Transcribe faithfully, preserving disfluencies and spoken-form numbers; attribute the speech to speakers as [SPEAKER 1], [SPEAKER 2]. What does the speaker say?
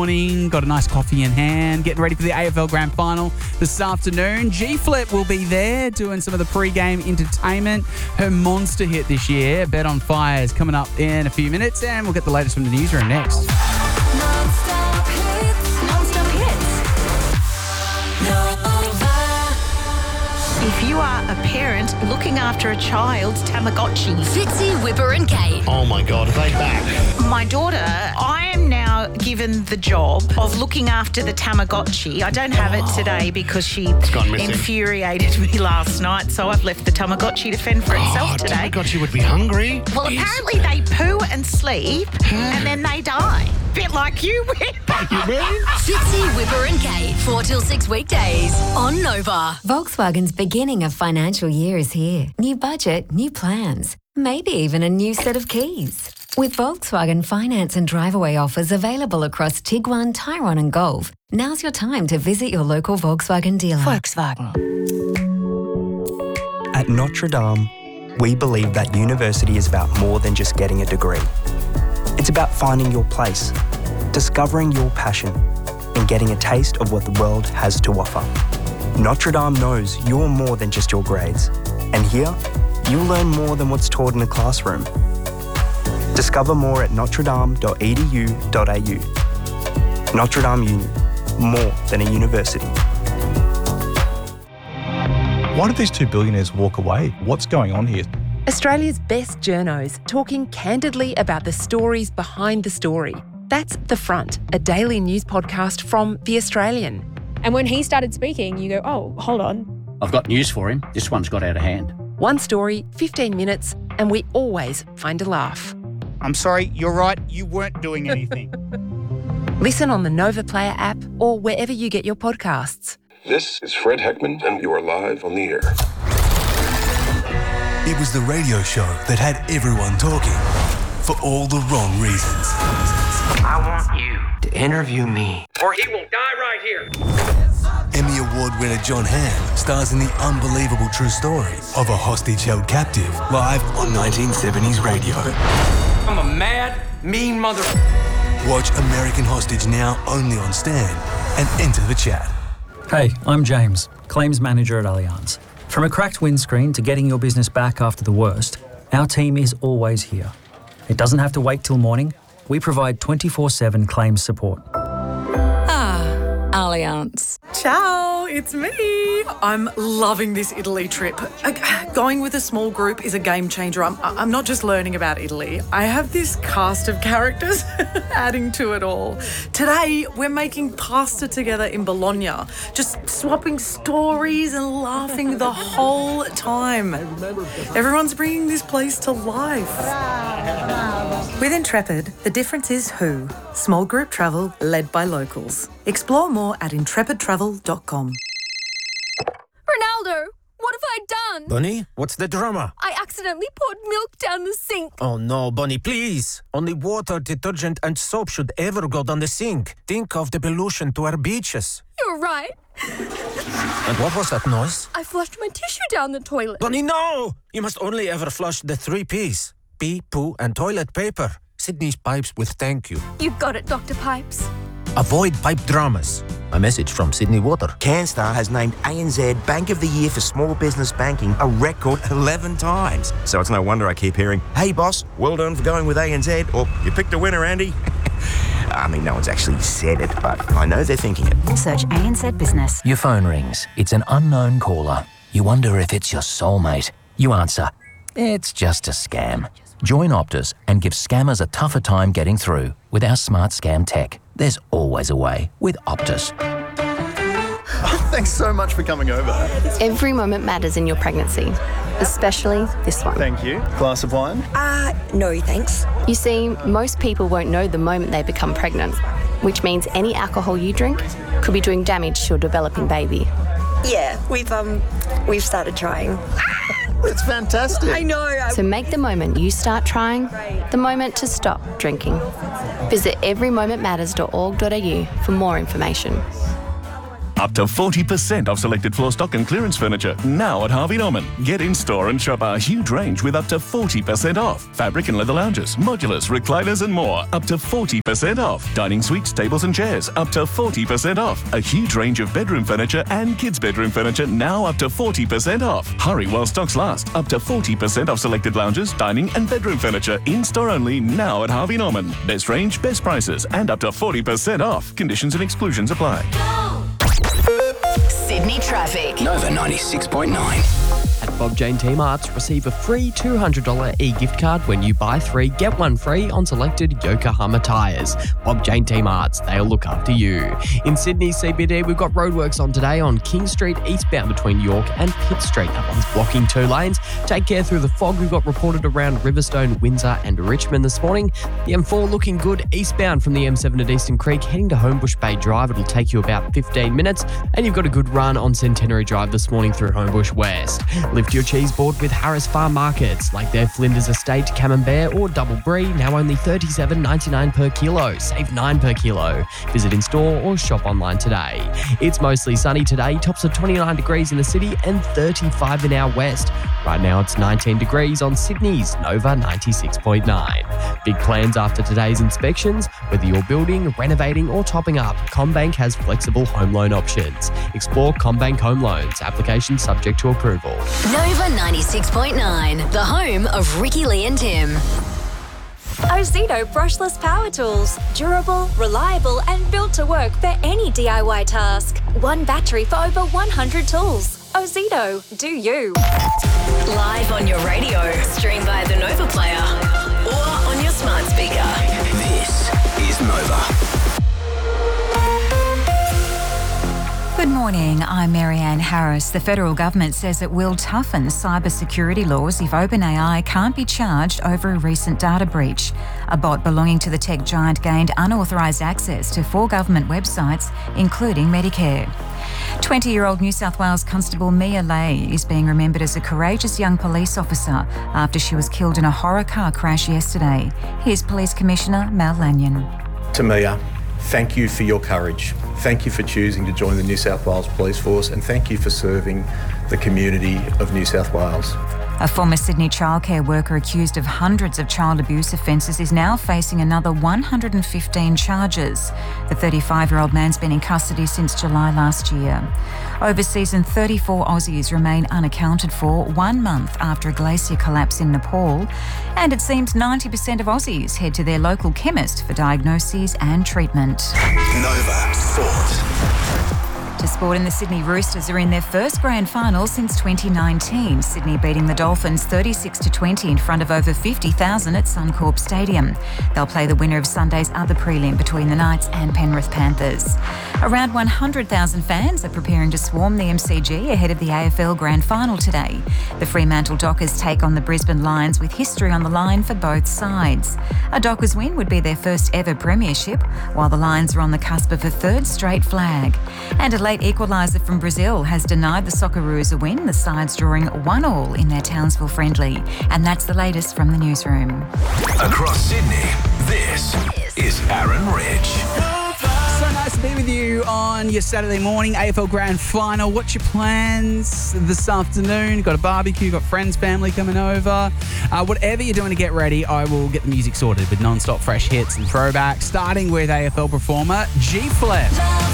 [SPEAKER 1] Morning, got a nice coffee in hand, getting ready for the A F L Grand Final this afternoon. G-Flip will be there doing some of the pre-game entertainment. Her monster hit this year, Bet on Fire, is coming up in a few minutes, and we'll get the latest from the newsroom next.
[SPEAKER 2] Non-stop hits, non-stop hits. Nova.
[SPEAKER 3] If you are a parent looking after a child, Tamagotchi.
[SPEAKER 2] Fitzy, Whipper and Kate.
[SPEAKER 4] Oh my God, are they back?
[SPEAKER 3] My daughter, I am now given the job of looking after the Tamagotchi. I don't have it today because she
[SPEAKER 4] gone missing.
[SPEAKER 3] infuriated me last night, so I've left the Tamagotchi to fend for itself
[SPEAKER 4] Oh,
[SPEAKER 3] today.
[SPEAKER 4] Tamagotchi would be hungry.
[SPEAKER 3] Well, apparently they poo and sleep and then they die. Bit like you, Whipper.
[SPEAKER 4] You mean?
[SPEAKER 2] Fitzy, Whipper and Kate. Four till six weekdays on Nova.
[SPEAKER 5] Volkswagen's beginning of financial year is here. New budget, new plans, maybe even a new set of keys. With Volkswagen finance and drive-away offers available across Tiguan, Tyrone and Golf, now's your time to visit your local Volkswagen dealer.
[SPEAKER 2] Volkswagen.
[SPEAKER 6] At Notre Dame, we believe that university is about more than just getting a degree. It's about finding your place, discovering your passion, and getting a taste of what the world has to offer. Notre Dame knows you're more than just your grades, and here, you'll learn more than what's taught in a classroom. Discover more at notre dame dot e d u dot a u. Notre Dame Uni, more than a university.
[SPEAKER 7] Why did these two billionaires walk away? What's going on here?
[SPEAKER 8] Australia's best journos talking candidly about the stories behind the story. That's The Front, a daily news podcast from The Australian.
[SPEAKER 9] And when he started speaking, you go, oh, hold on.
[SPEAKER 10] I've got news for him. This one's got out of hand.
[SPEAKER 8] One story, fifteen minutes, and we always find a laugh.
[SPEAKER 11] I'm sorry, you're right, you weren't doing anything.
[SPEAKER 8] Listen on the Nova Player app or wherever you get your podcasts.
[SPEAKER 12] This is Fred Heckman, and you are live on the air.
[SPEAKER 13] It was the radio show that had everyone talking for all the wrong reasons.
[SPEAKER 14] I want you to interview me, or he will die right here.
[SPEAKER 13] Emmy Award winner John Hamm stars in the unbelievable true story of a hostage held captive live on nineteen seventies radio.
[SPEAKER 14] I'm a mad, mean mother...
[SPEAKER 13] Watch American Hostage now only on Stan and enter the chat.
[SPEAKER 15] Hey, I'm James, Claims Manager at Allianz. From a cracked windscreen to getting your business back after the worst, our team is always here. It doesn't have to wait till morning. We provide twenty-four seven claims support.
[SPEAKER 5] Ah, Allianz.
[SPEAKER 16] Ciao, it's me. I'm loving this Italy trip. Going with a small group is a game changer. I'm, I'm not just learning about Italy. I have this cast of characters adding to it all. Today, we're making pasta together in Bologna, just swapping stories and laughing the whole time. Everyone's bringing this place to life. With Intrepid, the difference is who. Small group travel led by locals. Explore more at intrepid travel dot com.
[SPEAKER 17] Ronaldo, what have I done?
[SPEAKER 18] Bunny, what's the drama?
[SPEAKER 17] I accidentally poured milk down the sink.
[SPEAKER 18] Oh no, Bunny, please. Only water, detergent and soap should ever go down the sink. Think of the pollution to our beaches.
[SPEAKER 17] You're right.
[SPEAKER 18] And what was that noise?
[SPEAKER 17] I flushed my tissue down the toilet.
[SPEAKER 18] Bunny, no! You must only ever flush the three P's. Pee, poo and toilet paper. Sydney's Pipes with thank you.
[SPEAKER 17] You got it, Doctor Pipes.
[SPEAKER 18] Avoid pipe dramas. A message from Sydney Water.
[SPEAKER 19] CanStar has named A N Z Bank of the Year for Small Business Banking a record eleven times. So it's no wonder I keep hearing, hey boss, well done for going with A N Z, or you picked a winner, Andy. I mean, no one's actually said it, but I know they're thinking it.
[SPEAKER 20] Search A N Z Business.
[SPEAKER 21] Your phone rings. It's an unknown caller. You wonder if it's your soulmate. You answer, it's just a scam. Join Optus and give scammers a tougher time getting through with our smart scam tech. There's always a way with Optus.
[SPEAKER 22] Thanks so much for coming over.
[SPEAKER 23] Every moment matters in your pregnancy, especially this one.
[SPEAKER 22] Thank you. Glass of wine?
[SPEAKER 23] Uh, no thanks. You see, most people won't know the moment they become pregnant, which means any alcohol you drink could be doing damage to your developing baby.
[SPEAKER 24] Yeah, we've um, we've started trying.
[SPEAKER 22] It's fantastic.
[SPEAKER 24] I know. I...
[SPEAKER 23] So make the moment you start trying the moment to stop drinking. Visit every moment matters dot org dot a u for more information.
[SPEAKER 1] Up to forty percent off selected floor stock and clearance furniture now at Harvey Norman. Get in store and shop our huge range with up to forty percent off. Fabric and leather lounges, modulars, recliners and more. Up to forty percent off. Dining suites, tables and chairs. Up to forty percent off. A huge range of bedroom furniture and kids' bedroom furniture now up to forty percent off. Hurry while stocks last. Up to forty percent off selected lounges, dining and bedroom furniture in store only now at Harvey Norman. Best range, best prices and up to forty percent off. Conditions and exclusions apply.
[SPEAKER 2] Sydney traffic.
[SPEAKER 3] Nova ninety-six point nine.
[SPEAKER 4] At Bob Jane T Marts, receive a free two hundred dollars e-gift card when you buy three, get one free on selected Yokohama tyres. Bob Jane T Marts, they'll look after you. In Sydney C B D, we've got roadworks on today on King Street eastbound between York and Pitt Street. That one's blocking two lanes. Take care through the fog we've got reported around Riverstone, Windsor and Richmond this morning. The M four looking good eastbound from the M seven at Eastern Creek, heading to Homebush Bay Drive. It'll take you about fifteen minutes. And you've got a good run on Centenary Drive this morning through Homebush West. Lift your cheese board with Harris Farm Markets, like their Flinders Estate, Camembert or Double Brie, now only thirty-seven ninety-nine per kilo. Save nine per kilo. Visit in store or shop online today. It's mostly sunny today, tops of twenty-nine degrees in the city and thirty-five in our west. Right now it's nineteen degrees on Sydney's Nova ninety-six point nine. Big plans after today's inspections. Whether you're building, renovating or topping up, CommBank has flexible home loan options. Explore CommBank Home Loans. Application subject to approval.
[SPEAKER 2] Nova ninety-six point nine, the home of Ricky Lee and Tim.
[SPEAKER 20] Ozito brushless power tools. Durable, reliable and built to work for any D I Y task. One battery for over one hundred tools. Ozito, do you.
[SPEAKER 2] Live on your radio, stream via the Nova Player or on your smart speaker.
[SPEAKER 3] This is Nova.
[SPEAKER 25] Good morning, I'm Marianne Harris. The federal government says it will toughen cybersecurity laws if OpenAI can't be charged over a recent data breach. A bot belonging to the tech giant gained unauthorised access to four government websites, including Medicare. twenty-year-old New South Wales Constable Mia Lay is being remembered as a courageous young police officer after she was killed in a horror car crash yesterday. Here's Police Commissioner Mal Lanyon.
[SPEAKER 26] To Mia, thank you for your courage. Thank you for choosing to join the New South Wales Police Force and thank you for serving the community of New South Wales.
[SPEAKER 25] A former Sydney childcare worker accused of hundreds of child abuse offences is now facing another one hundred fifteen charges. The thirty-five-year-old man's been in custody since July last year. Overseas, and thirty-four Aussies remain unaccounted for one month after a glacier collapse in Nepal. And it seems ninety percent of Aussies head to their local chemist for diagnoses and treatment.
[SPEAKER 3] Nova Sport.
[SPEAKER 25] To sport, in the Sydney Roosters are in their first grand final since twenty nineteen. Sydney beating the Dolphins thirty-six to twenty in front of over fifty thousand at Suncorp Stadium. They'll play the winner of Sunday's other prelim between the Knights and Penrith Panthers. Around one hundred thousand fans are preparing to swarm the M C G ahead of the A F L Grand Final today. The Fremantle Dockers take on the Brisbane Lions with history on the line for both sides. A Dockers win would be their first ever premiership, while the Lions are on the cusp of a third straight flag. And a late equaliser from Brazil has denied the Socceroos a win, the sides drawing one all in their Townsville friendly. And that's the latest from the newsroom.
[SPEAKER 3] Across Sydney, this is Aaron Ridge.
[SPEAKER 27] So nice to be with you on your Saturday morning, A F L Grand Final. What's your plans this afternoon? Got a barbecue, got friends, family coming over. Uh, whatever you're doing to get ready, I will get the music sorted with non-stop fresh hits and throwbacks, starting with A F L performer G-Flip.